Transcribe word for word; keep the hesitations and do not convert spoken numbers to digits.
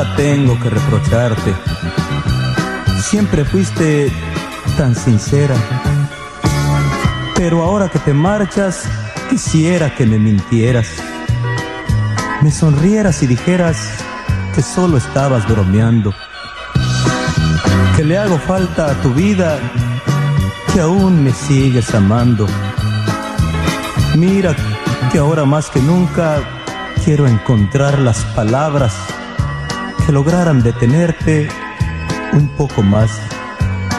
Tengo que reprocharte. Siempre fuiste tan sincera, pero ahora que te marchas, quisiera que me mintieras, me sonrieras y dijeras que solo estabas bromeando, que le hago falta a tu vida, que aún me sigues amando. Mira que ahora más que nunca quiero encontrar las palabras que lograran detenerte un poco más.